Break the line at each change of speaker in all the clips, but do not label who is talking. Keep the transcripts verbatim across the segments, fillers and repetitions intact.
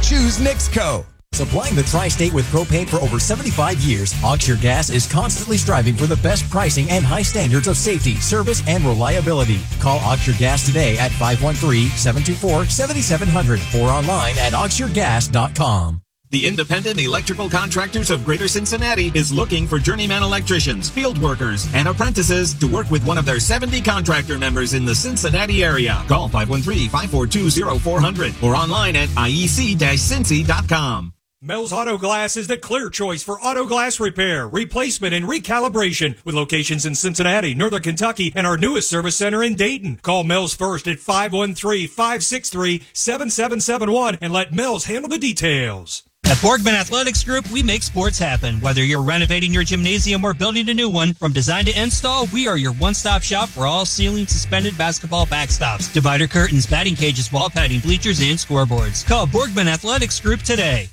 Choose Nixco.
Supplying the tri-state with propane for over seventy-five years, Auxure Gas is constantly striving for the best pricing and high standards of safety, service, and reliability. Call Auxure Gas today at five one three, seven two four, seven seven zero zero or online at auxure gas dot com.
The Independent Electrical Contractors of Greater Cincinnati is looking for journeyman electricians, field workers, and apprentices to work with one of their seventy contractor members in the Cincinnati area. Call five one three, five four two, zero four zero zero or online at I E C cincy dot com.
Mel's Auto Glass is the clear choice for auto glass repair, replacement, and recalibration with locations in Cincinnati, Northern Kentucky, and our newest service center in Dayton. Call Mel's first at five one three, five six three, seven seven seven one and let Mel's handle the details.
At Borgman Athletics Group, we make sports happen. Whether you're renovating your gymnasium or building a new one, from design to install, we are your one-stop shop for all ceiling suspended basketball backstops, divider curtains, batting cages, wall padding, bleachers, and scoreboards. Call Borgman Athletics Group today.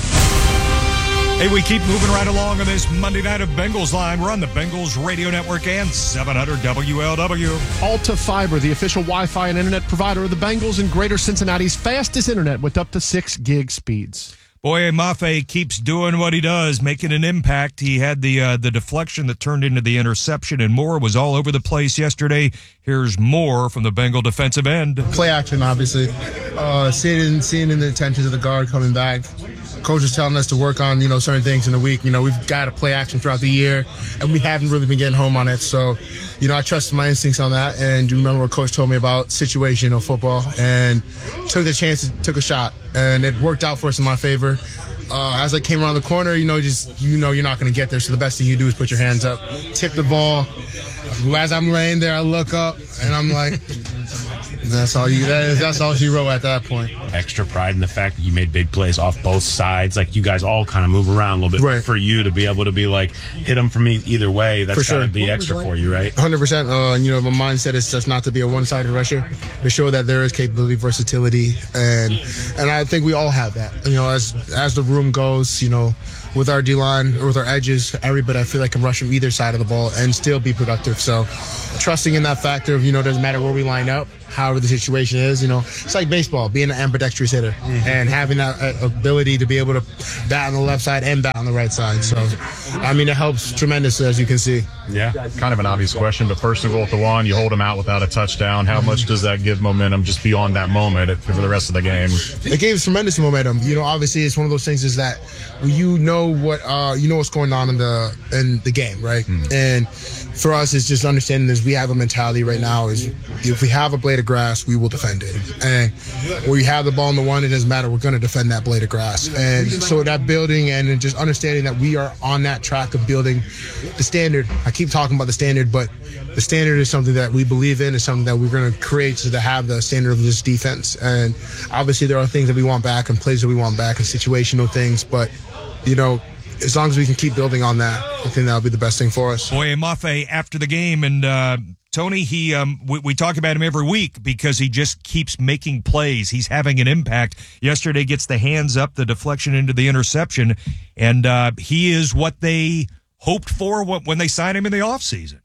Hey, we keep moving right along on this Monday night of Bengals Line. We're on the Bengals Radio Network and seven hundred W L W.
Alta Fiber, the official Wi-Fi and internet provider of the Bengals in Greater Cincinnati's fastest internet with up to six gig speeds.
Boye Mafe keeps doing what he does, making an impact. He had the uh, the deflection that turned into the interception, and Moore was all over the place yesterday. Here's more from the Bengal defensive end.
Play action, obviously. Uh, seeing, seeing in the intentions of the guard coming back. Coach is telling us to work on, you know, certain things in the week. You know, we've got to play action throughout the year, and we haven't really been getting home on it. So, you know, I trusted my instincts on that. And you remember what Coach told me about situational football, and took the chance, took a shot, and it worked out for us in my favor. Uh, as I came around the corner, you know, just you know you're not going to get there. So the best thing you do is put your hands up, tip the ball. As I'm laying there, I look up, and I'm like, that's all you. That is, that's all she wrote at that point.
Extra pride in the fact that you made big plays off both sides. Like you guys all kind of move around a little bit.
Right.
For you to be able to be like hit them from either way. That's
for sure.
Gotta be extra for you, right?
one hundred percent. Uh, you know, my mindset is just not to be a one-sided rusher. To show that there is capability, versatility, and and I think we all have that. You know, as as the room goes, you know, with our D-line or with our edges, everybody I feel like can rush from either side of the ball and still be productive. So trusting in that factor of, you know, doesn't matter where we line up, however the situation is, you know, it's like baseball, being an ambidextrous hitter mm-hmm. and having that uh, ability to be able to bat on the left side and bat on the right side. So, I mean, it helps tremendously, as you can see.
Yeah, kind of an obvious question, but first of all, the one, you hold them out without a touchdown. How much does that give momentum just beyond that moment for the rest of the game?
It gave tremendous momentum. You know, obviously, it's one of those things is that you know what uh, you know what's going on in the in the game, right? Mm-hmm. And for us, it's just understanding this. We have a mentality right now is if we have a blade of grass, we will defend it. And when we have the ball in the one, it doesn't matter. We're going to defend that blade of grass. And so that building and just understanding that we are on that track of building the standard. I keep talking about the standard, but the standard is something that we believe in. It's something that we're going to create to have the standard of this defense. And obviously there are things that we want back and plays that we want back and situational things. But, you know, as long as we can keep building on that, I think that'll be the best thing for us.
Boye Mafe after the game, and uh, Tony, he um, we, we talk about him every week because he just keeps making plays. He's having an impact. Yesterday gets the hands up, the deflection into the interception, and uh, he is what they hoped for when they signed him in the offseason.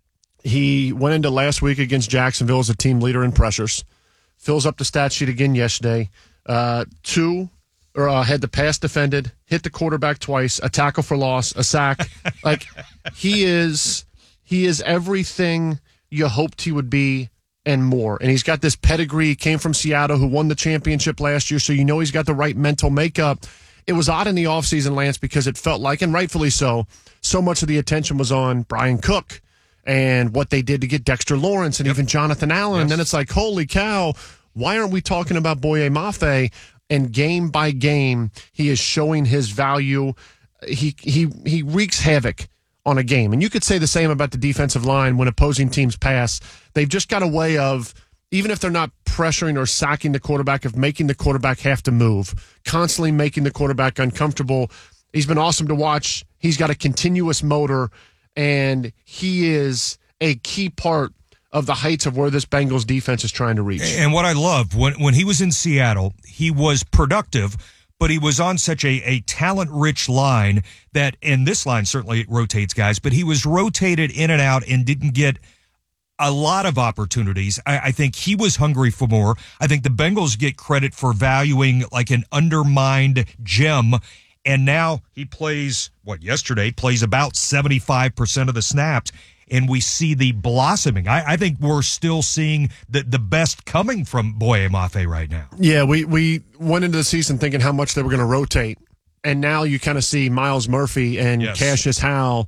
He went into last week against Jacksonville as a team leader in pressures. Fills up the stat sheet again yesterday. Uh, two. Or uh, had the pass defended, hit the quarterback twice, a tackle for loss, a sack. Like he is, he is everything you hoped he would be and more. And he's got this pedigree. He came from Seattle, who won the championship last year, so you know he's got the right mental makeup. It was odd in the offseason, Lance, because it felt like, and rightfully so, so much of the attention was on Brian Cook and what they did to get Dexter Lawrence and yep. even Jonathan Allen. Yes. And then it's like, holy cow, why aren't we talking about Boye Mafe? And game by game, he is showing his value. He he he wreaks havoc on a game. And you could say the same about the defensive line when opposing teams pass. They've just got a way of, even if they're not pressuring or sacking the quarterback, of making the quarterback have to move, constantly making the quarterback uncomfortable. He's been awesome to watch. He's got a continuous motor, and he is a key part of the heights of where this Bengals defense is trying to reach.
And what I love, when when he was in Seattle, he was productive, but he was on such a, a talent-rich line that, and this line certainly rotates guys, but he was rotated in and out and didn't get a lot of opportunities. I, I think he was hungry for more. I think the Bengals get credit for valuing like an undermined gem. And now he plays, what, yesterday, plays about seventy-five percent of the snaps. And we see the blossoming. I, I think we're still seeing the, the best coming from Boye Mafe right now.
Yeah, we, we went into the season thinking how much they were going to rotate. And now you kind of see Miles Murphy and
Yes.
Cassius Howell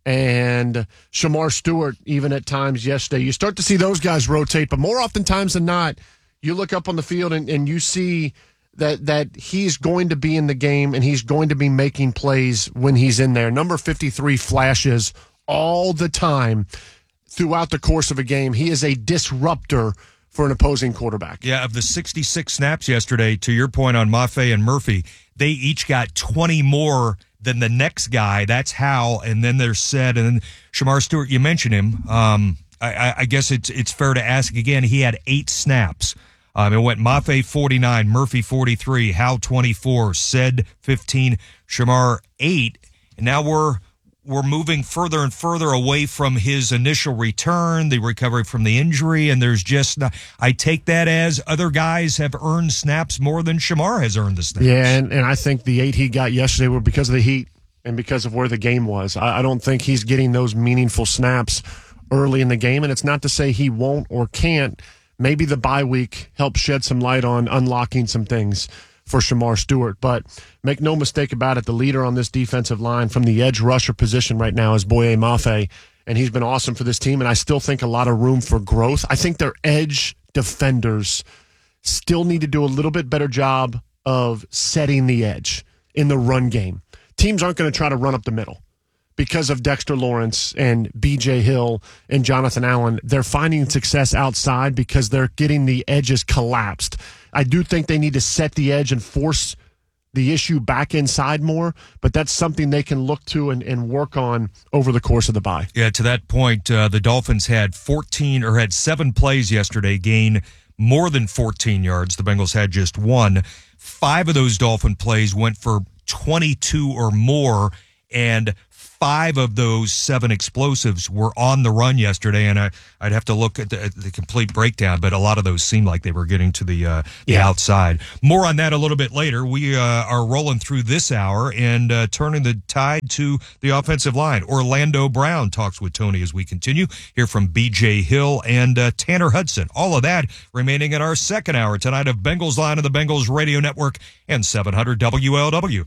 and Shamar Stewart even at times yesterday. You start to see those guys rotate, but more oftentimes than not, you look up on the field and, and you see that that he's going to be in the game and he's going to be making plays when he's in there. Number fifty-three flashes all the time throughout the course of a game. He is a disruptor for an opposing quarterback.
Yeah, of the sixty-six snaps yesterday, to your point on Mafe and Murphy, they each got twenty more than the next guy. That's Howell, and then there's said, and then Shamar Stewart, you mentioned him. Um, I, I guess it's it's fair to ask again, he had eight snaps. Um, it went Mafe forty-nine, Murphy forty-three, Howell twenty-four, said fifteen, Shamar eight, and now we're we're moving further and further away from his initial return, the recovery from the injury, and there's just not, I take that as other guys have earned snaps more than Shamar has earned the snaps.
Yeah, and, and I think the eight he got yesterday were because of the heat and because of where the game was. I, I don't think he's getting those meaningful snaps early in the game, and it's not to say he won't or can't. Maybe the bye week helps shed some light on unlocking some things for Shamar Stewart. But make no mistake about it, the leader on this defensive line from the edge rusher position right now is Boye Mafe, and he's been awesome for this team, and I still think a lot of room for growth. I think their edge defenders still need to do a little bit better job of setting the edge in the run game. Teams aren't going to try to run up the middle. Because of Dexter Lawrence and B J Hill and Jonathan Allen, they're finding success outside because they're getting the edges collapsed. I do think they need to set the edge and force the issue back inside more, but that's something they can look to and, and work on over the course of the bye.
Yeah, to that point, uh, the Dolphins had fourteen or had seven plays yesterday, gain more than fourteen yards. The Bengals had just one. Five of those Dolphin plays went for twenty-two or more, and five of those seven explosives were on the run yesterday, and I, I'd have to look at the, at the complete breakdown, but a lot of those seemed like they were getting to the, uh, the
Yeah.
outside. More on that a little bit later. We uh, are rolling through this hour and uh, turning the tide to the offensive line. Orlando Brown talks with Tony as we continue. Hear from B J Hill and uh, Tanner Hudson. All of that remaining in our second hour tonight of Bengals Line of the Bengals Radio Network and seven hundred W L W.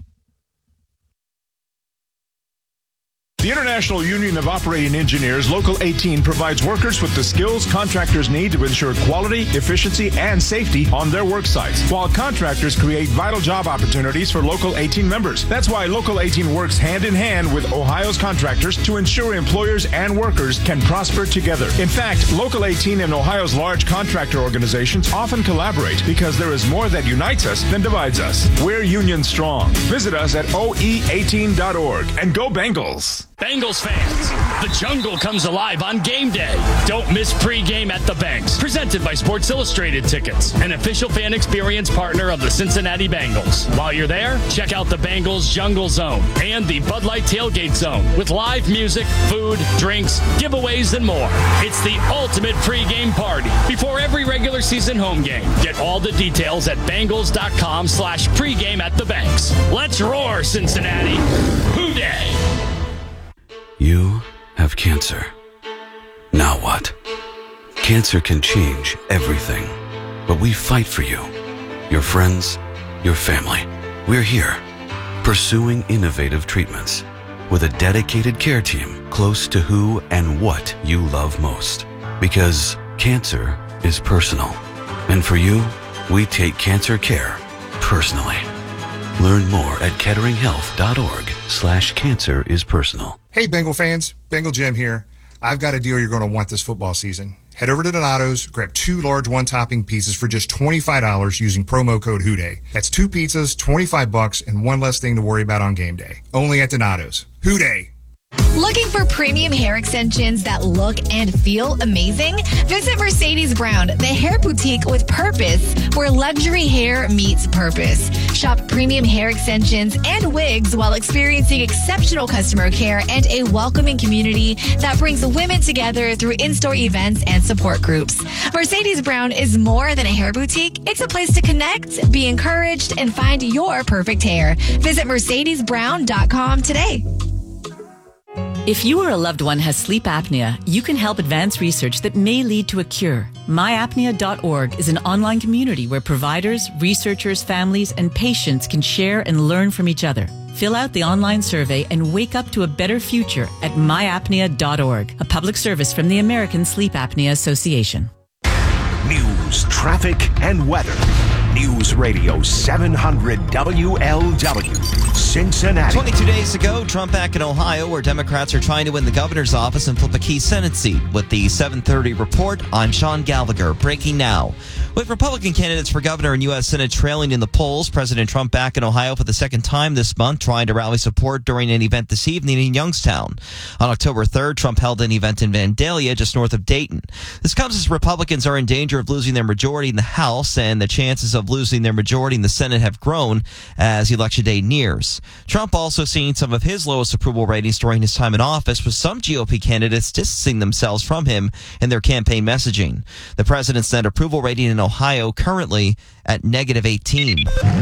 The International Union of Operating Engineers, Local eighteen, provides workers with the skills contractors need to ensure quality, efficiency, and safety on their work sites, while contractors create vital job opportunities for Local eighteen members. That's why Local eighteen works hand in hand with Ohio's contractors to ensure employers and workers can prosper together. In fact, Local eighteen and Ohio's large contractor organizations often collaborate because there is more that unites us than divides us. We're union strong. Visit us at O E eighteen dot org and go Bengals.
Bengals fans, the jungle comes alive on game day. Don't miss pregame at the Banks. Presented by Sports Illustrated Tickets, an official fan experience partner of the Cincinnati Bengals. While you're there, check out the Bengals Jungle Zone and the Bud Light Tailgate Zone with live music, food, drinks, giveaways, and more. It's the ultimate pregame party before every regular season home game. Get all the details at Bengals.com slash pregame at the Banks. Let's roar, Cincinnati. Hoo-day.
You have cancer. Now what? Cancer can change everything, but we fight for you, your friends, your family. We're here, pursuing innovative treatments with a dedicated care team close to who and what you love most. Because cancer is personal. And for you, we take cancer care personally. Learn more at ketteringhealth.org slash cancer is personal.
Hey, Bengal fans, Bengal Jim here. I've got a deal you're going to want this football season. Head over to Donato's, grab two large one-topping pizzas for just twenty-five dollars using promo code Hooday. That's two pizzas, twenty-five bucks, and one less thing to worry about on game day. Only at Donato's. Hooday!
Looking for premium hair extensions that look and feel amazing? Visit Mercedes Brown, the hair boutique with purpose, where luxury hair meets purpose. Shop premium hair extensions and wigs while experiencing exceptional customer care and a welcoming community that brings women together through in-store events and support groups. Mercedes Brown is more than a hair boutique. It's a place to connect, be encouraged, and find your perfect hair. Visit Mercedes Brown dot com today.
If you or a loved one has sleep apnea, you can help advance research that may lead to a cure. my apnea dot org is an online community where providers, researchers, families, and patients can share and learn from each other. Fill out the online survey and wake up to a better future at my apnea dot org, a public service from the American Sleep Apnea Association.
News, traffic, and weather. News Radio seven hundred W L W, Cincinnati.
twenty-two days ago, Trump back in Ohio, where Democrats are trying to win the governor's office and flip a key Senate seat. With the seven thirty report, I'm Sean Gallagher. Breaking now. With Republican candidates for governor and U S Senate trailing in the polls, President Trump back in Ohio for the second time this month, trying to rally support during an event this evening in Youngstown. On October third, Trump held an event in Vandalia, just north of Dayton. This comes as Republicans are in danger of losing their majority in the House, and the chances of losing their majority in the Senate have grown as Election Day nears. Trump also seeing some of his lowest approval ratings during his time in office, with some G O P candidates distancing themselves from him in their campaign messaging. The president's net approval rating in Ohio currently at negative eighteen.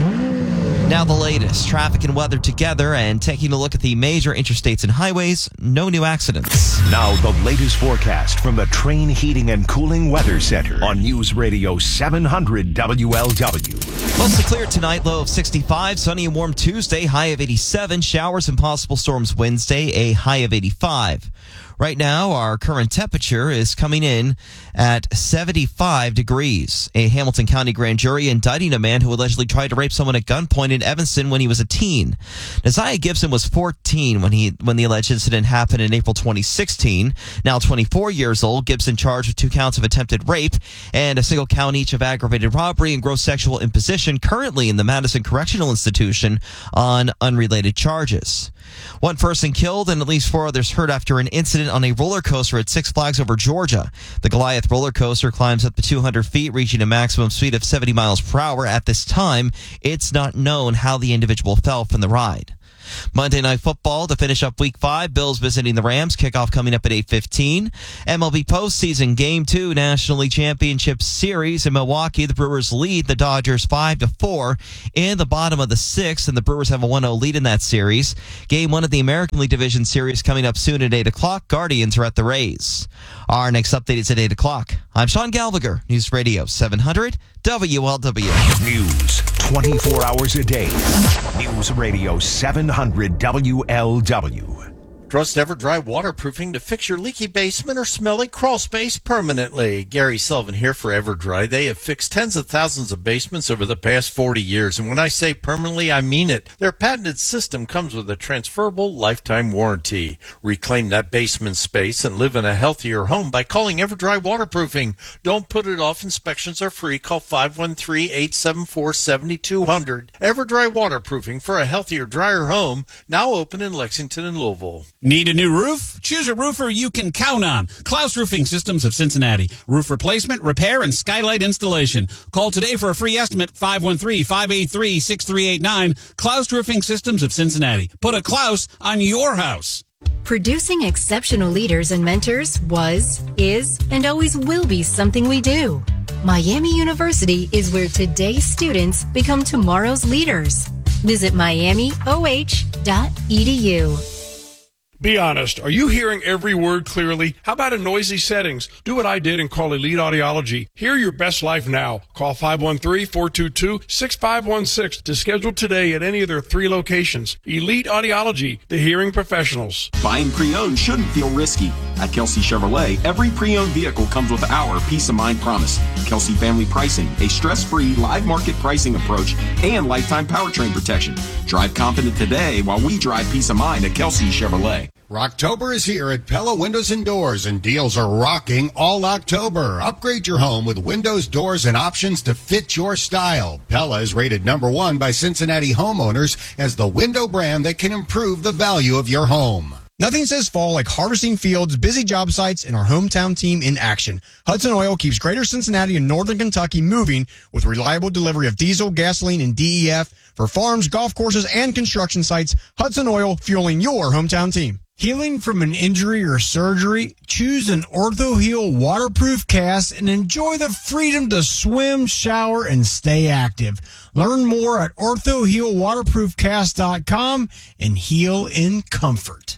Now the latest, traffic and weather together, and taking a look at the major interstates and highways, no new accidents.
Now the latest forecast from the Train Heating and Cooling Weather Center on News Radio seven hundred W L W.
Mostly clear tonight, low of sixty-five. Sunny and warm Tuesday, high of eighty-seven. Showers and possible storms Wednesday, a high of eighty-five. Right now, our current temperature is coming in at seventy-five degrees. A Hamilton County grand jury indicting a man who allegedly tried to rape someone at gunpoint in Evanston when he was a teen. Nasiah Gibson was fourteen when he when the alleged incident happened in April twenty sixteen. Now twenty-four years old, Gibson charged with two counts of attempted rape and a single count each of aggravated robbery and gross sexual imposition, currently in the Madison Correctional Institution on unrelated charges. One person killed and at least four others hurt after an incident on a roller coaster at Six Flags over Georgia. The Goliath roller coaster climbs up to two hundred feet, reaching a maximum speed of seventy miles per hour. At this time, it's not known how the individual fell from the ride. Monday Night Football to finish up Week five. Bills visiting the Rams. Kickoff coming up at eight fifteen. M L B postseason Game two National League Championship Series in Milwaukee. The Brewers lead the Dodgers five to four in the bottom of the sixth, and the Brewers have a one oh lead in that series. Game one of the American League Division Series coming up soon at eight o'clock. Guardians are at the Rays. Our next update is at eight o'clock. I'm Sean Gallagher, News Radio seven hundred W L W.
News twenty-four hours a day. News Radio seven hundred W L W.
Trust EverDry Waterproofing to fix your leaky basement or smelly crawl space permanently. Gary Sullivan here for EverDry. They have fixed tens of thousands of basements over the past forty years. And when I say permanently, I mean it. Their patented system comes with a transferable lifetime warranty. Reclaim that basement space and live in a healthier home by calling EverDry Waterproofing. Don't put it off. Inspections are free. Call five one three, eight seven four, seven two zero zero. EverDry Waterproofing for a healthier, drier home. Now open in Lexington and Louisville.
Need a new roof? Choose a roofer you can count on. Klaus Roofing Systems of Cincinnati. Roof replacement, repair, and skylight installation. Call today for a free estimate, five one three, five eight three, six three eight nine. Klaus Roofing Systems of Cincinnati. Put a Klaus on your house.
Producing exceptional leaders and mentors was, is, and always will be something we do. Miami University is where today's students become tomorrow's leaders. Visit miami o h dot e d u.
Be honest. Are you hearing every word clearly? How about in noisy settings? Do what I did and call Elite Audiology. Hear your best life now. Call five one three, four two two, six five one six to schedule today at any of their three locations. Elite Audiology, the hearing professionals.
Buying pre-owned shouldn't feel risky. At Kelsey Chevrolet, every pre-owned vehicle comes with our Peace of Mind promise. Kelsey Family Pricing, a stress-free live market pricing approach, and lifetime powertrain protection. Drive confident today while we drive peace of mind at Kelsey Chevrolet.
Rocktober is here at Pella Windows and Doors, and deals are rocking all October. Upgrade your home with windows, doors, and options to fit your style. Pella is rated number one by Cincinnati homeowners as the window brand that can improve the value of your home.
Nothing says fall like harvesting fields, busy job sites, and our hometown team in action. Hudson Oil keeps Greater Cincinnati and Northern Kentucky moving with reliable delivery of diesel, gasoline, and D E F for farms, golf courses, and construction sites. Hudson Oil, fueling your hometown team. Healing from an injury or surgery? Choose an OrthoHeal waterproof cast and enjoy the freedom to swim, shower, and stay active. Learn more at ortho heal waterproof cast dot com and heal in comfort.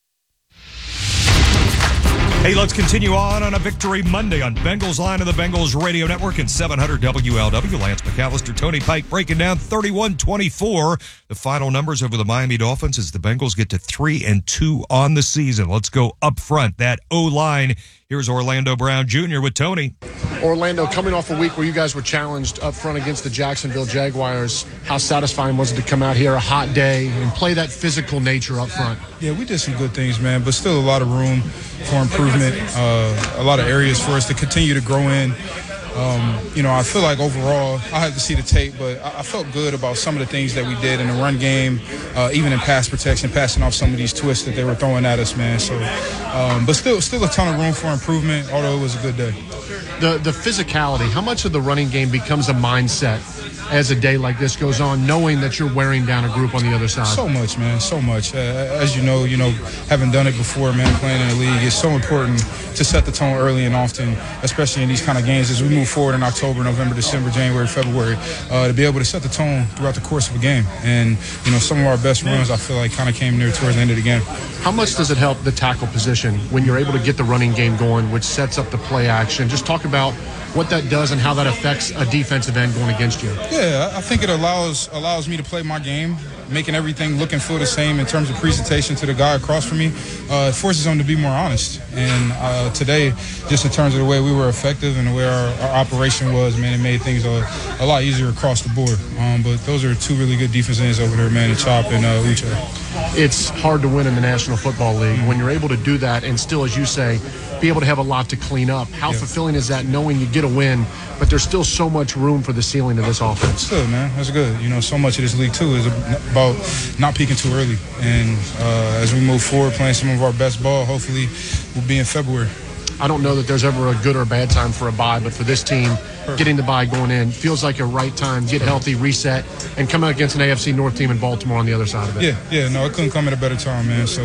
Hey, let's continue on on a Victory Monday on Bengals Line of the Bengals Radio Network and seven hundred W L W. Lance McAllister, Tony Pike breaking down thirty-one twenty-four. The final numbers over the Miami Dolphins as the Bengals get to three and two on the season. Let's go up front. That O-line. Here's Orlando Brown Junior with Tony.
Orlando, coming off a week where you guys were challenged up front against the Jacksonville Jaguars, how satisfying was it to come out here a hot day and play that physical nature up front?
Yeah, we did some good things, man, but still a lot of room for improvement, uh, a lot of areas for us to continue to grow in. Um, you know, I feel like overall, I have to see the tape, but I, I felt good about some of the things that we did in the run game, uh, even in pass protection, passing off some of these twists that they were throwing at us, man. So, um, but still, still a ton of room for improvement, although it was a good day.
The the physicality, how much of the running game becomes a mindset as a day like this goes on, knowing that you're wearing down a group on the other side?
So much, man, so much. Uh, as you know, you know, having done it before, man, playing in the league, it's so important to set the tone early and often, especially in these kind of games as we move forward in October, November, December, January, February, uh, to be able to set the tone throughout the course of a game. And, you know, some of our best runs, I feel like, kind of came there towards the end of the game.
How much does it help the tackle position when you're able to get the running game going, which sets up the play action? Just talk about what that does and how that affects a defensive end going against you.
Yeah, I think it allows allows me to play my game, making everything look and feel the same in terms of presentation to the guy across from me. Uh, it forces them to be more honest. And uh, today, just in terms of the way we were effective and the way our, our operation was, man, it made things a, a lot easier across the board. Um, but those are two really good defensive ends over there, man, and Chop and uh, Uche.
It's hard to win in the National Football League. When you're able to do that and still, as you say, be able to have a lot to clean up, how yeah. fulfilling is that knowing you get a win, but there's still so much room for the ceiling of this offense?
Still, man, that's good. You know, so much of this league, too, is about not peaking too early. And uh, as we move forward, playing some of our best ball, hopefully we'll be in February.
I don't know that there's ever a good or bad time for a bye, but for this team, getting the bye going in feels like a right time, get healthy, reset, and come out against an A F C North team in Baltimore on the other side of it.
Yeah, yeah, no, it couldn't come at a better time, man. So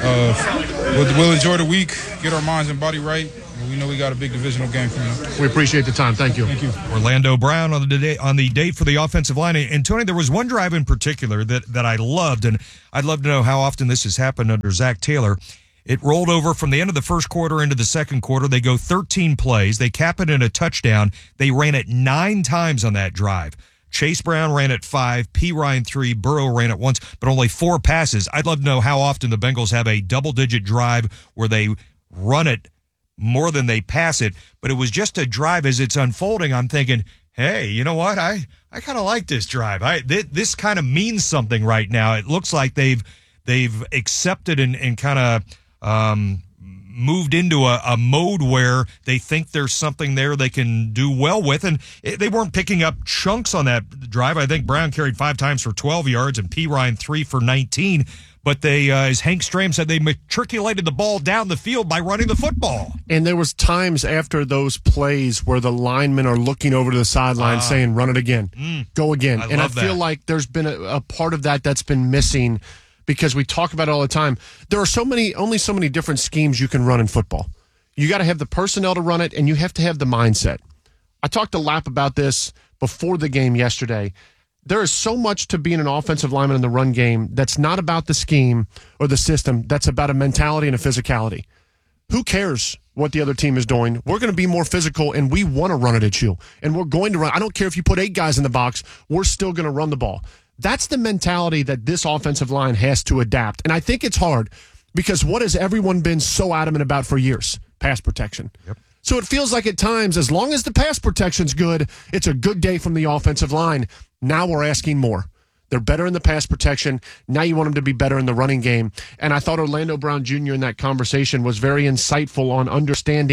uh, we'll, we'll enjoy the week, get our minds and body right. We know we got a big divisional game coming up.
We appreciate the time. Thank you.
Thank you.
Orlando Brown on the day on the date for the offensive line. And Tony, there was one drive in particular that, that I loved, and I'd love to know how often this has happened under Zach Taylor. It rolled over from the end of the first quarter into the second quarter. They go thirteen plays. They cap it in a touchdown. They ran it nine times on that drive. Chase Brown ran it five, P. Ryan three, Burrow ran it once, but only four passes. I'd love to know how often the Bengals have a double-digit drive where they run it more than they pass it. But it was just a drive as it's unfolding. I'm thinking, hey, you know what? I, I kind of like this drive. I th- This kind of means something right now. It looks like they've they've accepted and, and kind of um, moved into a, a mode where they think there's something there they can do well with. And it, they weren't picking up chunks on that drive. I think Brown carried five times for twelve yards and P. Ryan three for nineteen. But they, uh, as Hank Stram said, they matriculated the ball down the field by running the football.
And there was times after those plays where the linemen are looking over to the sideline uh, saying, run it again, mm, go again.
I
and I
love
feel
that.
like there's been a, a part of that that's been missing because we talk about it all the time. There are so many, only so many different schemes you can run in football. You got to have the personnel to run it, and you have to have the mindset. I talked to Lapp about this before the game yesterday. There is so much to being an offensive lineman in the run game that's not about the scheme or the system. That's about a mentality and a physicality. Who cares what the other team is doing? We're going to be more physical, and we want to run it at you. And we're going to run. I don't care if you put eight guys in the box. We're still going to run the ball. That's the mentality that this offensive line has to adapt. And I think it's hard because what has everyone been so adamant about for years? Pass protection.
Yep.
So it feels like at times, as long as the pass protection's good, it's a good day from the offensive line. Now we're asking more. They're better in the pass protection. Now you want them to be better in the running game. And I thought Orlando Brown Junior in that conversation was very insightful on understanding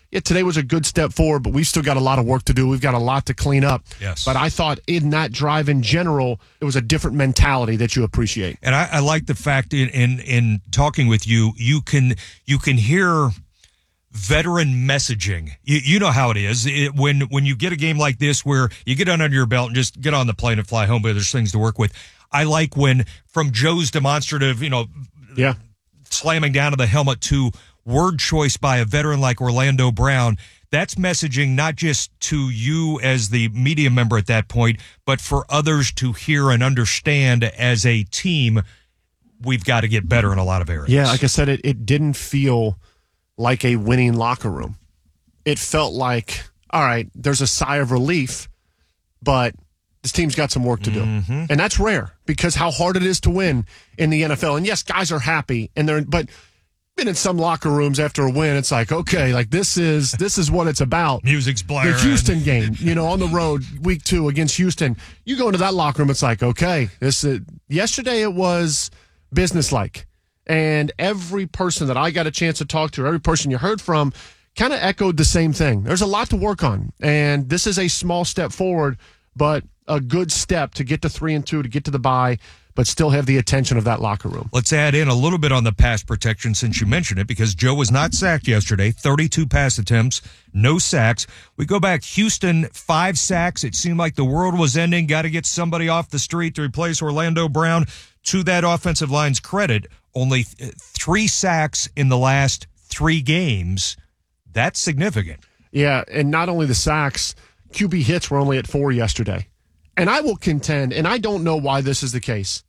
yeah, today was a good step forward, but we've still got a lot of work to do. We've got a lot to clean up.
Yes.
But I thought in that drive in general, it was a different mentality that you appreciate.
And I, I like the fact in, in in talking with you, you can you can hear veteran messaging. You, you know how it is it, when when you get a game like this where you get under your belt and just get on the plane and fly home, but there's things to work with. I like when from Joe's demonstrative, you know,
yeah,
slamming down to the helmet to word choice by a veteran like Orlando Brown. That's messaging not just to you as the media member at that point, but for others to hear and understand as a team. We've got to get better in a lot of areas.
Yeah, like I said, it, it didn't feel like a winning locker room. It felt like, all right, there's a sigh of relief, but this team's got some work to do.
Mm-hmm.
And that's rare because how hard it is to win in the N F L. And yes, guys are happy, and they're but been in some locker rooms after a win, it's like, okay, like this is this is what it's about.
Music's blaring.
The Houston game, you know, on the road, week two against Houston. You go into that locker room, it's like, okay, this is, yesterday it was businesslike. And every person that I got a chance to talk to, every person you heard from, kind of echoed the same thing. There's a lot to work on, and this is a small step forward, but a good step to get to three and two, to get to the bye, but still have the attention of that locker room.
Let's add in a little bit on the pass protection since you mentioned it, because Joe was not sacked yesterday. thirty-two pass attempts, no sacks. We go back, Houston, five sacks. It seemed like the world was ending. Got to get somebody off the street to replace Orlando Brown. To that offensive line's credit, only th- three sacks in the last three games. That's significant.
Yeah, and not only the sacks, Q B hits were only at four yesterday. And I will contend, and I don't know why this is the case,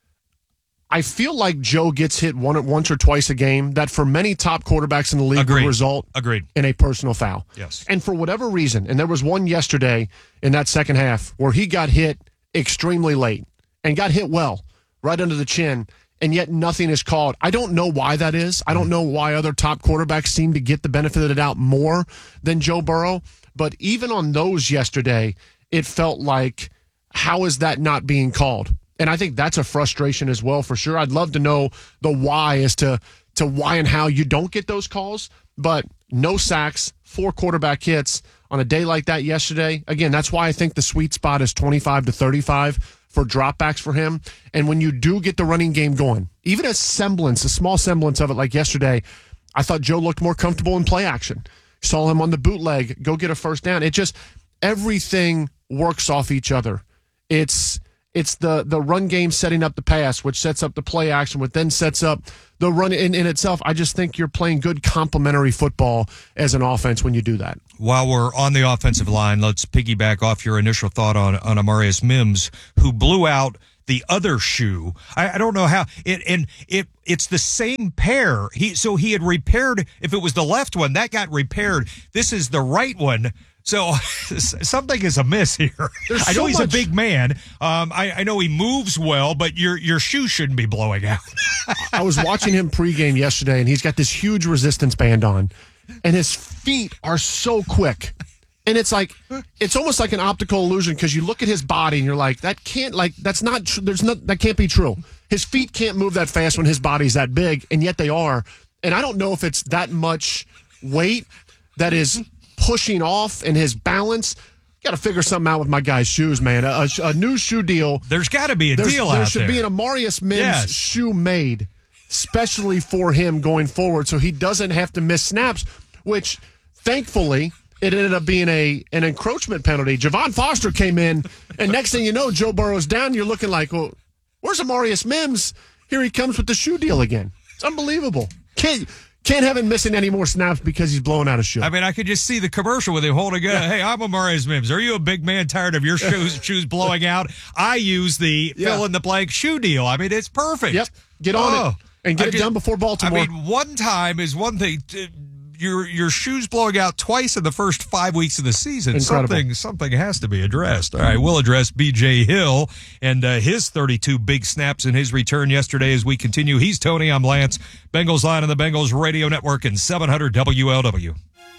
I feel like Joe gets hit one, once or twice a game that for many top quarterbacks in the league
Agreed.
would result
Agreed.
in a personal foul.
Yes.
And for whatever reason, and there was one yesterday in that second half where he got hit extremely late and got hit well, right under the chin, and yet nothing is called. I don't know why that is. I don't know why other top quarterbacks seem to get the benefit of the doubt more than Joe Burrow. But even on those yesterday, it felt like, how is that not being called? And I think that's a frustration as well, for sure. I'd love to know the why as to, to why and how you don't get those calls. But no sacks, four quarterback hits on a day like that yesterday. Again, that's why I think the sweet spot is twenty-five to thirty-five for dropbacks for him. And when you do get the running game going, even a semblance, a small semblance of it like yesterday, I thought Joe looked more comfortable in play action. Saw him on the bootleg, go get a first down. It just, everything works off each other. It's it's the, the run game setting up the pass, which sets up the play action, which then sets up the run in, in itself. I just think you're playing good complementary football as an offense when you do that.
While we're on the offensive line, let's piggyback off your initial thought on, on Amarius Mims, who blew out the other shoe. I, I don't know how it, and it, it's the same pair. He, so he had repaired, if it was the left one, that got repaired. This is the right one. So something is amiss here.
There's
I know
so
he's
much-
a big man. Um, I, I know he moves well, but your your shoe shouldn't be blowing out.
I was watching him pregame yesterday, and he's got this huge resistance band on, and his feet are so quick. And it's like, it's almost like an optical illusion, because you look at his body and you're like, that can't, like, that's not, tr- there's not, that can't be true. His feet can't move that fast when his body's that big, and yet they are. And I don't know if it's that much weight that is pushing off and his balance. Got to figure something out with my guy's shoes, man. A, a, a new shoe deal.
There's got to be a
There's-
deal
there
out
should
there.
be an Amarius Mims
Yes.
shoe made especially for him going forward, so he doesn't have to miss snaps, which thankfully it ended up being a an encroachment penalty. Javon Foster came in, and next thing you know, Joe Burrow's down. You're looking like, well, where's Amarius Mims? Here he comes with the shoe deal again. It's unbelievable. Can't can't have him missing any more snaps because he's blowing out a shoe.
I mean, I could just see the commercial with him holding it. Hey, I'm Amarius Mims. Are you a big man tired of your shoes shoes blowing out? I use the
Yeah.
fill in the blank shoe deal. I mean, it's perfect.
Yep. Get on
Oh,
it and get
I
it
could-
done before Baltimore.
I mean, one time is one thing. T- Your your shoes blowing out twice in the first five weeks of the season.
Incredible.
Something something has to be addressed. All right, we'll address B J Hill and uh, his thirty-two big snaps in his return yesterday as we continue. He's Tony. I'm Lance. Bengals Line on the Bengals Radio Network and seven hundred W L W.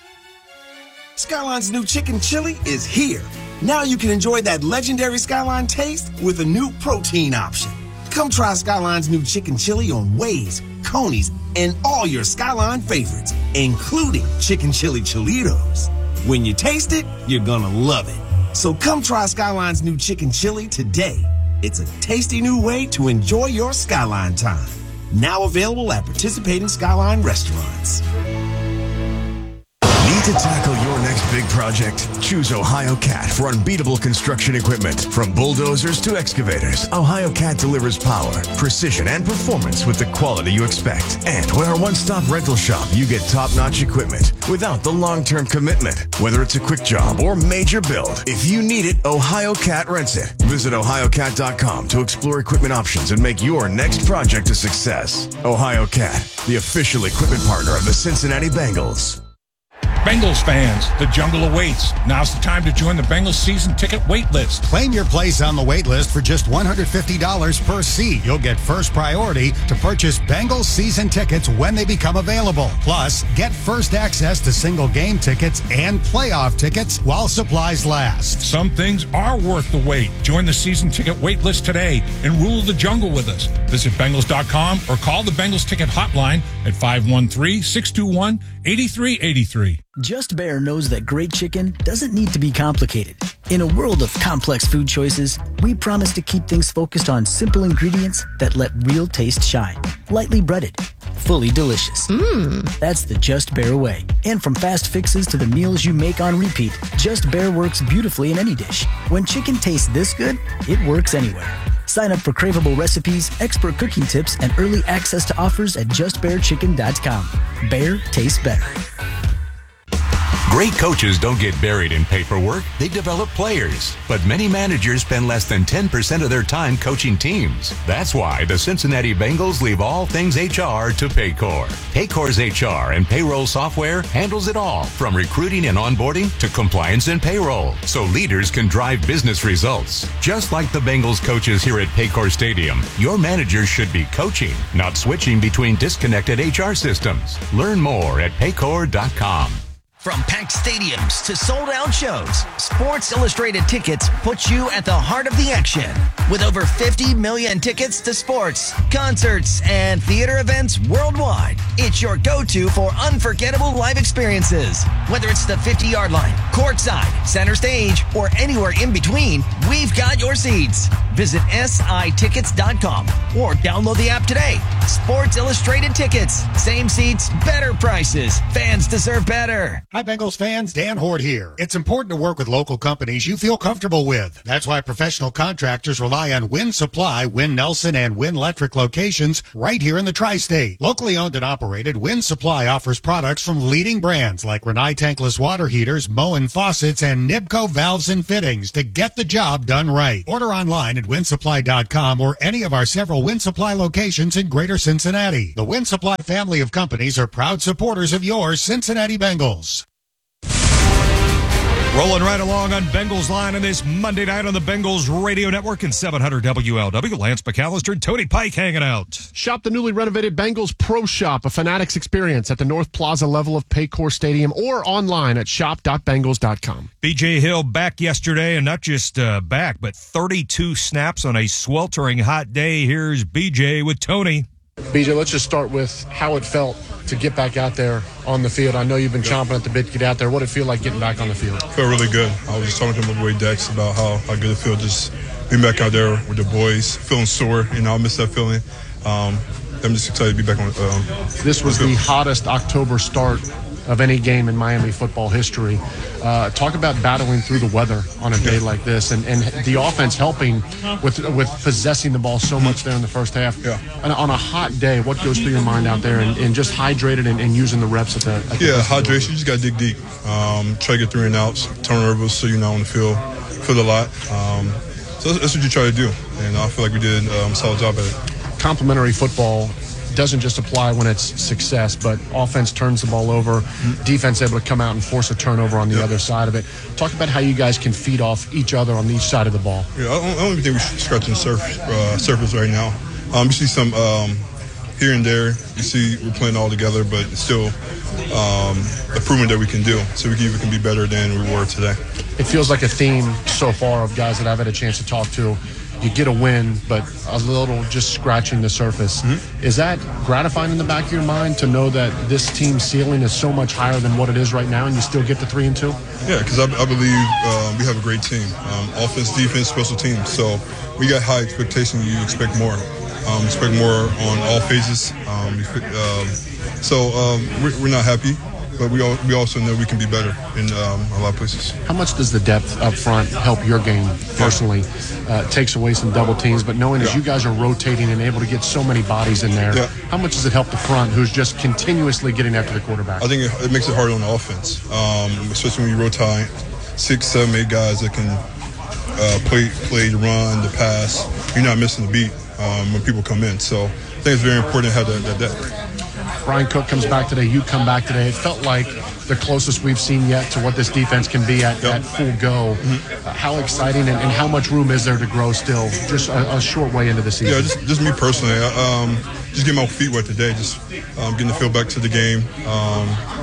Skyline's new chicken chili is here. Now you can enjoy that legendary Skyline taste with a new protein option. Come try Skyline's new chicken chili on Waze, Coney's, and all your Skyline favorites, including chicken chili Cholitos. When you taste it, you're gonna love it. So come try Skyline's new chicken chili today. It's a tasty new way to enjoy your Skyline time. Now available at participating Skyline restaurants.
Need to tackle your next big project? Choose Ohio Cat for unbeatable construction equipment. From bulldozers to excavators, Ohio Cat delivers power, precision, and performance with the quality you expect. And we're a one-stop rental shop. You get top-notch equipment without the long-term commitment. Whether it's a quick job or major build, if you need it, Ohio Cat rents it. Visit ohio cat dot com to explore equipment options and make your next project a success. Ohio Cat, the official equipment partner of the Cincinnati Bengals.
Bengals fans, the jungle awaits. Now's the time to join the Bengals season ticket wait list.
Claim your place on the wait list for just one hundred fifty dollars per seat. You'll get first priority to purchase Bengals season tickets when they become available. Plus, get first access to single game tickets and playoff tickets while supplies last.
Some things are worth the wait. Join the season ticket wait list today and rule the jungle with us. Visit Bengals dot com or call the Bengals ticket hotline at five one three, six two one, eight three eight three.
Just Bear knows that great chicken doesn't need to be complicated. In a world of complex food choices, we promise to keep things focused on simple ingredients that let real taste shine. Lightly breaded, fully delicious. Mmm. That's the Just Bear way. And from fast fixes to the meals you make on repeat, Just Bear works beautifully in any dish. When chicken tastes this good, it works anywhere. Sign up for craveable recipes, expert cooking tips, and early access to offers at just bear chicken dot com. Bear tastes better.
Great coaches don't get buried in paperwork, they develop players. But many managers spend less than ten percent of their time coaching teams. That's why the Cincinnati Bengals leave all things H R to Paycor. Paycor's H R and payroll software handles it all, from recruiting and onboarding to compliance and payroll, so leaders can drive business results. Just like the Bengals coaches here at Paycor Stadium, your managers should be coaching, not switching between disconnected H R systems. Learn more at paycor dot com.
From packed stadiums to sold-out shows, Sports Illustrated Tickets puts you at the heart of the action. With over fifty million tickets to sports, concerts, and theater events worldwide, it's your go-to for unforgettable live experiences. Whether it's the fifty-yard line, courtside, center stage, or anywhere in between, we've got your seats. Visit S I tickets dot com or download the app today. Sports Illustrated Tickets. Same seats, better prices. Fans deserve better.
Hi, Bengals fans. Dan Horde here. It's important to work with local companies you feel comfortable with. That's why professional contractors rely on Win Supply, Win Nelson, and Win Electric locations right here in the Tri-State. Locally owned and operated, Win Supply offers products from leading brands like Renai tankless water heaters, Moen faucets, and Nibco valves and fittings to get the job done right. Order online at win supply dot com or any of our several Win Supply locations in Greater Cincinnati. The Win Supply family of companies are proud supporters of your Cincinnati Bengals.
Rolling right along on Bengals Line on this Monday night on the Bengals Radio Network and seven hundred W L W. Lance McAllister and Tony Pike hanging out.
Shop the newly renovated Bengals Pro Shop, a Fanatics experience at the North Plaza level of Paycor Stadium or online at shop dot bengals dot com.
B J Hill back yesterday, and not just uh, back, but thirty-two snaps on a sweltering hot day. Here's B J with Tony.
B J, let's just start with how it felt to get back out there on the field. I know you've been chomping at the bit to get out there. What did it feel like getting back on the field?
Felt really good. I was just talking to my boy Dex about how, how good it feels just being back out there with the boys, feeling sore. You know, I miss that feeling. Um, I'm just excited to be back on. Um,
this was the hottest October start of any game in Miami football history. Uh, talk about battling through the weather on a day like this, and, and the offense helping with with possessing the ball so much there in the first half. Yeah. And on a hot day, what goes through your mind out there, and, and just hydrated and, and using the reps at the at
yeah
the
hydration. You just got to dig deep. Um, try to get three and outs, turnovers, so you're not on the field. Feel a lot. Um, so that's, that's what you try to do, and I feel like we did um, a solid job at it.
Complimentary football doesn't just apply when it's success, but offense turns the ball over, defense able to come out and force a turnover on the yep. other side of it. Talk about how you guys can feed off each other on each side of the ball.
Yeah, I don't, I don't even think we're scratching the surface, uh, surface right now. Um, you see some um, here and there. You see we're playing all together, but it's still um, improvement that we can do, so we can even can be better than we were today.
It feels like a theme so far of guys that I've had a chance to talk to you get a win, but a little just scratching the surface. Mm-hmm. Is that gratifying in the back of your mind to know that this team's ceiling is so much higher than what it is right now, and you still get to three and two?
Yeah, because I, I believe um, we have a great team, um, offense, defense, special teams. So we got high expectations. You expect more. Um, expect more on all phases. Um, um, so um, we're, we're not happy. But we all, we also know we can be better in um, a lot of places.
How much does the depth up front help your game personally? Uh, it takes away some double teams, but knowing yeah. as you guys are rotating and able to get so many bodies in there, yeah. how much does it help the front who's just continuously getting after the quarterback?
I think it, it makes it hard on the offense, um, especially when you rotate six, seven, eight guys that can uh, play, play the run, the pass. You're not missing the beat um, when people come in. So I think it's very important to have that, that depth.
Brian Cook comes back today. You come back today. It felt like the closest we've seen yet to what this defense can be at, yep. at full go. Mm-hmm. Uh, how exciting and, and how much room is there to grow still? Just a, a short way into the season.
Yeah, just, just me personally. Um, just getting my feet wet today. Just um, getting the feel back to the game. Um,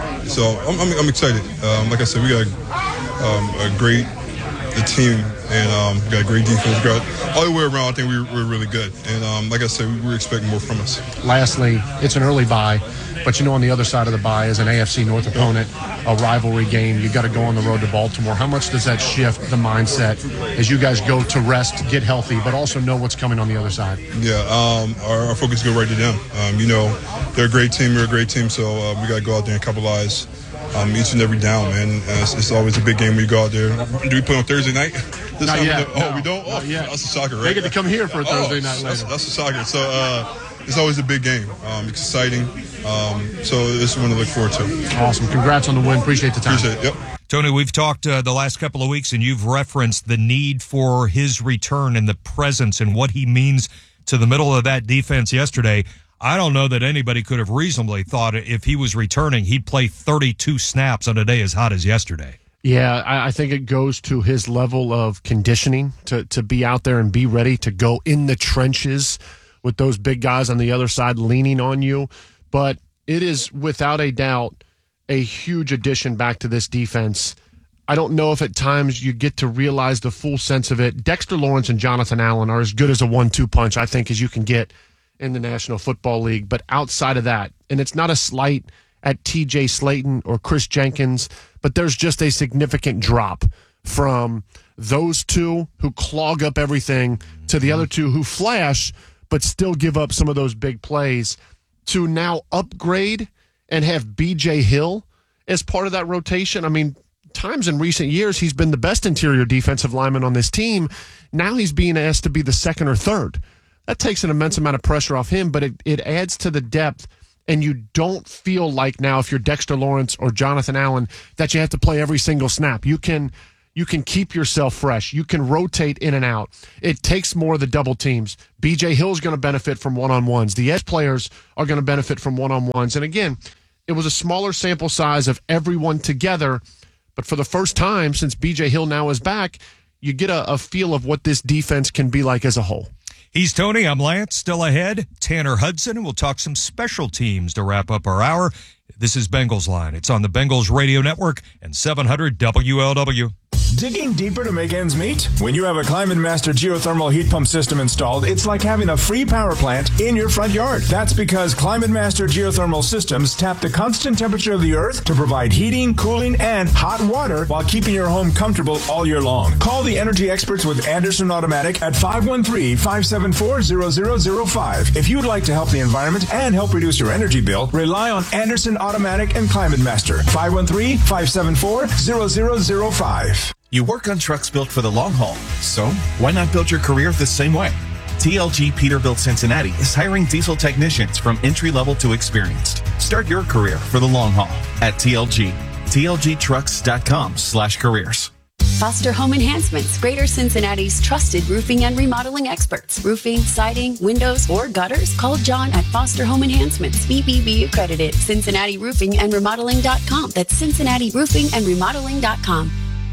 so I'm, I'm, I'm excited. Um, like I said, we got um, a great the team and um, we got a great defense. We got all the way around. I think we're, we're really good. And um, like I said, we, we're expecting more from us.
Lastly, it's an early bye. But, you know, on the other side of the bye is an A F C North opponent, a rivalry game. You got to go on the road to Baltimore. How much does that shift the mindset as you guys go to rest, get healthy, but also know what's coming on the other side?
Yeah, um, our, our focus go right to them. Um, you know, they're a great team. We're a great team, so uh, we got to go out there and capitalize um, each and every down, man. Uh, it's, it's always a big game when you go out there. Do we play on Thursday night? This
Not
time
yet.
We
no.
Oh, we don't? Oh,
yeah.
That's a soccer, right?
They get to come here for a Thursday
oh,
night later.
That's, that's a soccer. So uh, it's always a big game. Um, it's exciting. Um, so this is one to look forward to.
Awesome. Congrats on the win. Appreciate the time.
Appreciate it. Yep.
Tony, we've talked uh, the last couple of weeks, and you've referenced the need for his return and the presence and what he means to the middle of that defense yesterday. I don't know that anybody could have reasonably thought if he was returning, he'd play thirty-two snaps on a day as hot as yesterday.
Yeah, I, I think it goes to his level of conditioning to, to be out there and be ready to go in the trenches with those big guys on the other side leaning on you. But it is without a doubt a huge addition back to this defense. I don't know if at times you get to realize the full sense of it. Dexter Lawrence and Jonathan Allen are as good as a one two punch, I think, as you can get in the National Football League. But outside of that, and it's not a slight at T J Slayton or Chris Jenkins, but there's just a significant drop from those two who clog up everything to the other two who flash but still give up some of those big plays, to now upgrade and have B J Hill as part of that rotation. I mean, times in recent years, he's been the best interior defensive lineman on this team. Now he's being asked to be the second or third. That takes an immense amount of pressure off him, but it, it adds to the depth, and you don't feel like now, if you're Dexter Lawrence or Jonathan Allen, that you have to play every single snap. You can You can keep yourself fresh. You can rotate in and out. It takes more of the double teams. B J Hill's going to benefit from one-on-ones. The edge players are going to benefit from one-on-ones. And again, it was a smaller sample size of everyone together, but for the first time since B J Hill now is back, you get a, a feel of what this defense can be like as a whole.
He's Tony. I'm Lance. Still ahead, Tanner Hudson, and we'll talk some special teams to wrap up our hour. This is Bengals Line. It's on the Bengals Radio Network and seven hundred W L W.
Digging deeper to make ends meet? When you have a Climate Master geothermal heat pump system installed, it's like having a free power plant in your front yard. That's because Climate Master geothermal systems tap the constant temperature of the earth to provide heating, cooling, and hot water while keeping your home comfortable all year long. Call the energy experts with Anderson Automatic at five one three, five seven four, zero zero zero five. If you'd like to help the environment and help reduce your energy bill, rely on Anderson Automatic and Climate Master. five one three, five seven four, zero zero zero five.
You work on trucks built for the long haul, so why not build your career the same way? T L G Peterbilt Cincinnati is hiring diesel technicians from entry level to experienced. Start your career for the long haul at T L G. T L G trucks dot com slash careers.
Foster Home Enhancements, Greater Cincinnati's trusted roofing and remodeling experts. Roofing, siding, windows, or gutters? Call John at Foster Home Enhancements, B B B accredited. Cincinnati Roofing and Remodeling dot com. That's Cincinnati Roofing and Remodeling dot com.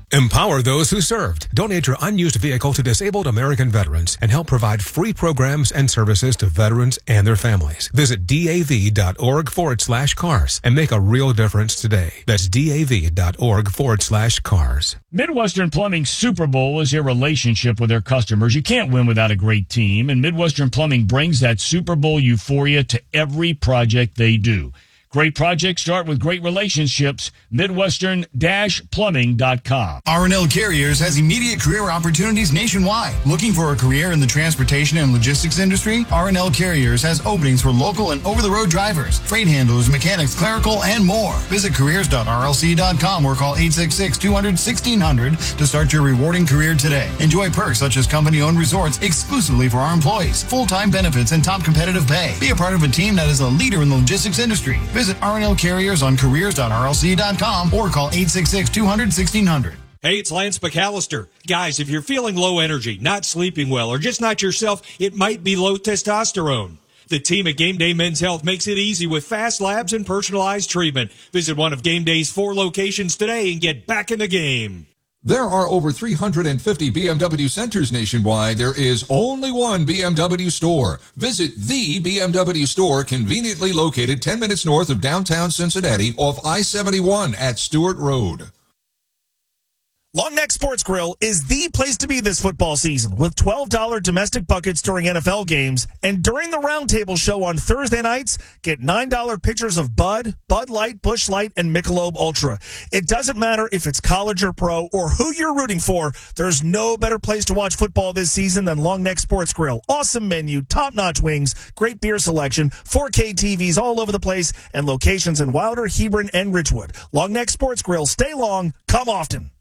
Empower those who served. Donate your unused vehicle to disabled American veterans and help provide free programs and services to veterans and their families. Visit dav.org forward slash cars and make a real difference today. That's dav.org forward slash cars.
Midwestern Plumbing Super Bowl is your relationship with their customers. You can't win without a great team, and Midwestern Plumbing brings that Super Bowl euphoria to every project they do. Great projects start with great relationships. Midwestern Plumbing dot com.
R and L Carriers has immediate career opportunities nationwide. Looking for a career in the transportation and logistics industry? R and L Carriers has openings for local and over-the-road drivers, freight handlers, mechanics, clerical, and more. Visit careers dot R L C dot com or call eight six six, two hundred, sixteen hundred to start your rewarding career today. Enjoy perks such as company-owned resorts exclusively for our employees, full-time benefits, and top competitive pay. Be a part of a team that is a leader in the logistics industry. Visit R and L Carriers on careers dot R L C dot com or call eight six six, two hundred, sixteen hundred.
Hey, it's Lance McAllister. Guys, if you're feeling low energy, not sleeping well, or just not yourself, it might be low testosterone. The team at Game Day Men's Health makes it easy with fast labs and personalized treatment. Visit one of Game Day's four locations today and get back in the game.
There are over three hundred fifty B M W centers nationwide. There is only one B M W store. Visit the B M W store, conveniently located ten minutes north of downtown Cincinnati off I seventy-one at Stewart Road.
Long Neck Sports Grill is the place to be this football season with twelve dollars domestic buckets during N F L games. And during the Roundtable Show on Thursday nights, get nine dollars pitchers of Bud, Bud Light, Busch Light, and Michelob Ultra. It doesn't matter if it's college or pro or who you're rooting for. There's no better place to watch football this season than Long Neck Sports Grill. Awesome menu, top-notch wings, great beer selection, four K T Vs all over the place, and locations in Wilder, Hebron, and Ridgewood. Long Neck Sports Grill. Stay long, come often.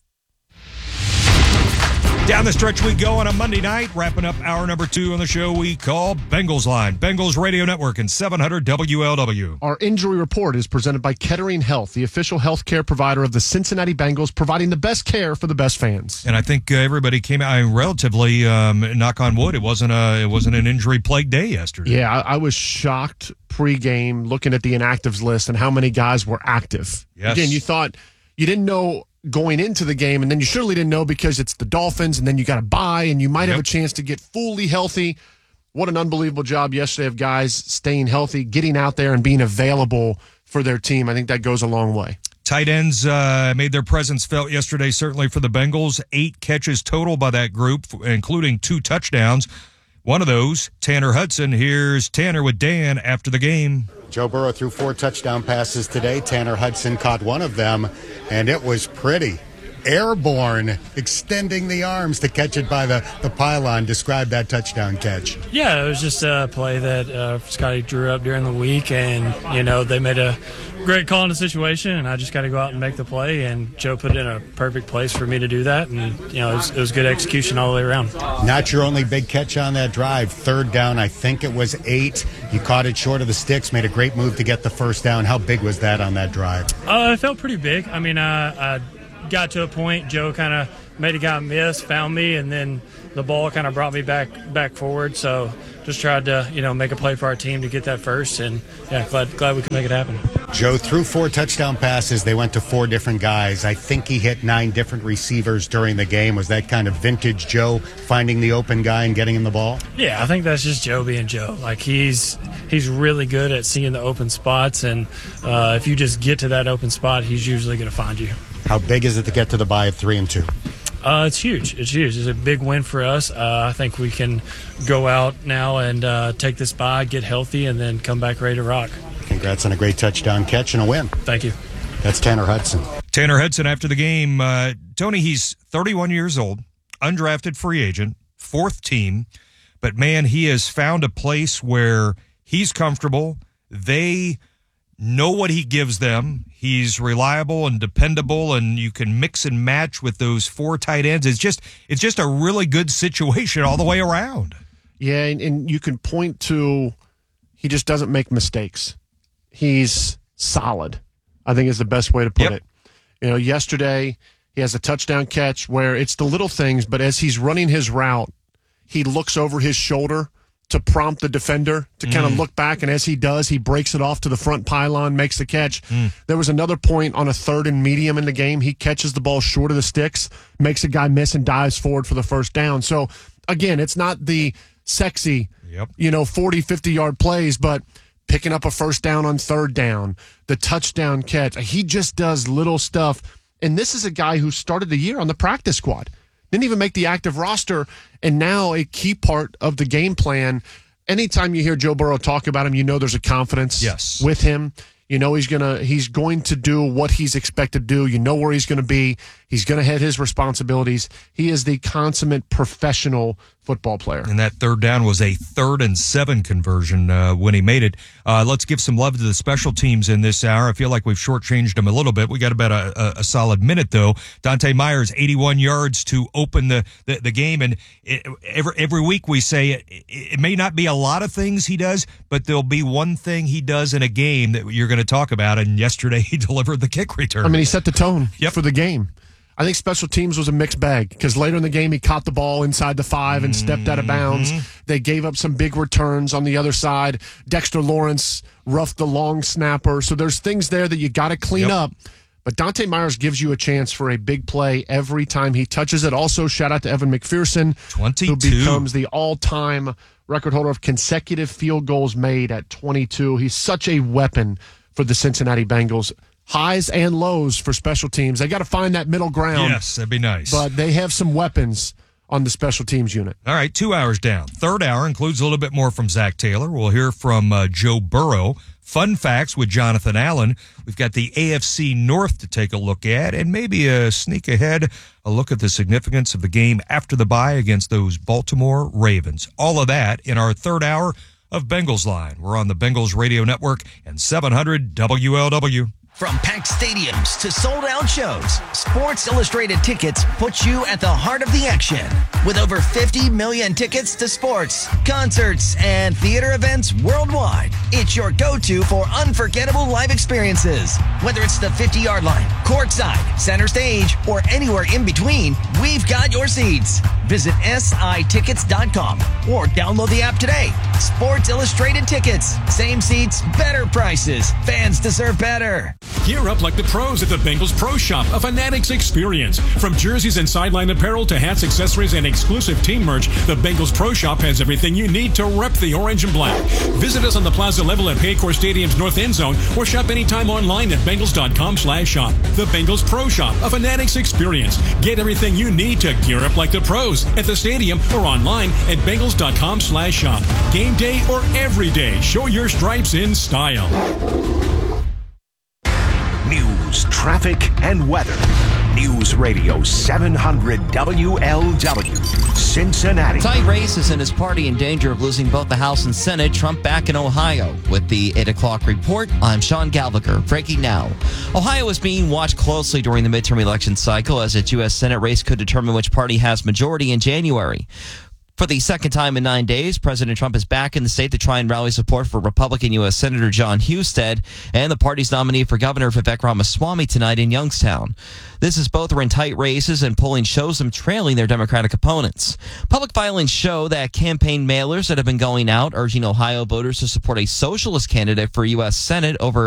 Down the stretch we go on a Monday night, wrapping up hour number two on the show we call Bengals Line. Bengals Radio Network and seven hundred W L W.
Our injury report is presented by Kettering Health, the official health care provider of the Cincinnati Bengals, providing the best care for the best fans.
And I think uh, everybody came out relatively, um, knock on wood, it wasn't a, it wasn't an injury-plagued day yesterday.
Yeah, I, I was shocked pregame looking at the inactives list and how many guys were active.
Yes.
Again, you thought you didn't know going into the game, and then you surely didn't know because it's the Dolphins, and then you got to bye, and you might
Yep.
have a chance to get fully healthy. What an unbelievable job yesterday of guys staying healthy, getting out there, and being available for their team. I think that goes a long way.
Tight ends uh, made their presence felt yesterday, certainly for the Bengals. Eight catches total by that group, including two touchdowns. One of those, Tanner Hudson. Here's Tanner with Dan after the game.
Joe Burrow threw four touchdown passes today. Tanner Hudson caught one of them, and it was pretty. Airborne, extending the arms to catch it by the, the pylon. Describe that touchdown catch.
Yeah, it was just a play that uh, Scotty drew up during the week, and, you know, they made a great call in the situation, and I just got to go out and make the play, and Joe put it in a perfect place for me to do that, and, you know, it was, it was good execution all the way around.
Not your only big catch on that drive. Third down, I think it was eight. You caught it short of the sticks, made a great move to get the first down. How big was that on that drive?
Uh, it felt pretty big. I mean, uh, I got to a point, Joe kind of made a guy miss, found me, and then the ball kind of brought me back back forward. So just tried to, you know, make a play for our team to get that first, and yeah, glad glad we could make it happen.
Joe threw four touchdown passes. They went to four different guys. I think he hit nine different receivers during the game. Was that kind of vintage Joe, finding the open guy and getting him the ball?
Yeah, I think that's just Joe being Joe. Like, he's he's really good at seeing the open spots, and uh, if you just get to that open spot, he's usually going to find you.
How big is it to get to the bye at three and two?
Uh, it's huge. It's huge. It's a big win for us. Uh, I think we can go out now and uh, take this bye, get healthy, and then come back ready to rock.
Congrats on a great touchdown catch and a win.
Thank you.
That's Tanner Hudson.
Tanner Hudson after the game. Uh, Tony, he's thirty-one years old, undrafted free agent, fourth team. But, man, he has found a place where he's comfortable. They know what he gives them. He's reliable and dependable, and you can mix and match with those four tight ends. It's just it's just a really good situation all the way around.
Yeah, and, and you can point to he just doesn't make mistakes. He's solid, I think is the best way to put
Yep.
it. You know, yesterday he has a touchdown catch where it's the little things, but as he's running his route, he looks over his shoulder to prompt the defender to kind of
Mm.
look back, and as he does, he breaks it off to the front pylon, makes the catch.
Mm.
There was another point on a third and medium in the game. He catches the ball short of the sticks, makes a guy miss, and dives forward for the first down. So, again, it's not the sexy,
Yep.
you know, forty, fifty-yard plays, but picking up a first down on third down, the touchdown catch. He just does little stuff. And this is a guy who started the year on the practice squad. Didn't even make the active roster, and now a key part of the game plan. Anytime you hear Joe Burrow talk about him, you know there's a confidence
Yes.
with him. You know he's gonna he's going to do what he's expected to do. You know where he's going to be. He's going to have his responsibilities. He is the consummate professional football player.
And that third down was a third and seven conversion uh, when he made it. Uh, let's give some love to the special teams in this hour. I feel like we've shortchanged them a little bit. We got about a, a, a solid minute, though. Dante Myers, eighty-one yards to open the, the, the game. And it, every, every week we say it, it may not be a lot of things he does, but there'll be one thing he does in a game that you're going to talk about. And yesterday he delivered the kick return.
I mean, he set the tone for the game. I think special teams was a mixed bag because later in the game he caught the ball inside the five and stepped out of bounds. They gave up some big returns on the other side. Dexter Lawrence roughed the long snapper. So there's things there that you got to clean
Yep.
up. But Dante Myers gives you a chance for a big play every time he touches it. Also, shout out to Evan McPherson,
twenty-two.
who becomes the all-time record holder of consecutive field goals made at twenty-two. He's such a weapon for the Cincinnati Bengals. Highs and lows for special teams. They got to find that middle ground.
Yes, that'd be nice.
But they have some weapons on the special teams unit.
All right, two hours down. Third hour includes a little bit more from Zach Taylor. We'll hear from uh, Joe Burrow. Fun facts with Jonathan Allen. We've got the A F C North to take a look at, and maybe a sneak ahead, a look at the significance of the game after the bye against those Baltimore Ravens. All of that in our third hour of Bengals Line. We're on the Bengals Radio Network and seven hundred W L W.
From packed stadiums to sold-out shows, Sports Illustrated Tickets puts you at the heart of the action. With over fifty million tickets to sports, concerts, and theater events worldwide, it's your go-to for unforgettable live experiences. Whether it's the fifty-yard line, courtside, center stage, or anywhere in between, we've got your seats. Visit S I tickets dot com or download the app today. Sports Illustrated Tickets. Same seats, better prices. Fans deserve better.
Gear up like the pros at the Bengals Pro Shop, a Fanatics experience. From jerseys and sideline apparel to hats, accessories, and exclusive team merch, the Bengals Pro Shop has everything you need to rep the orange and black. Visit us on the plaza level at Paycor Stadium's north end zone or shop anytime online at Bengals dot com slash shop. The Bengals Pro Shop, a Fanatics experience. Get everything you need to gear up like the pros at the stadium or online at Bengals dot com slash shop. Game day or every day, show your stripes in style.
News, traffic, and weather. News Radio seven hundred W L W, Cincinnati.
Tight races and his party in danger of losing both the House and Senate. Trump back in Ohio. With the eight o'clock report, I'm Sean Gallagher. Breaking now. Ohio is being watched closely during the midterm election cycle as its U S Senate race could determine which party has majority in January. For the second time in nine days, President Trump is back in the state to try and rally support for Republican U S Senator John Husted and the party's nominee for governor Vivek Ramaswamy tonight in Youngstown. This is both are in tight races, and polling shows them trailing their Democratic opponents. Public filings show that campaign mailers that have been going out urging Ohio voters to support a socialist candidate for U S Senate over